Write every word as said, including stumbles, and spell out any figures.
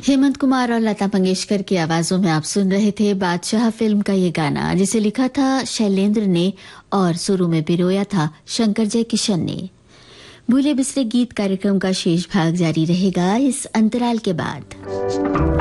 हेमंत कुमार और लता मंगेशकर की आवाजों में आप सुन रहे थे बादशाह फिल्म का ये गाना, जिसे लिखा था शैलेंद्र ने और सुरों में पिरोया था शंकर जय किशन ने। भूले बिसरे गीत कार्यक्रम का शेष भाग जारी रहेगा इस अंतराल के बाद।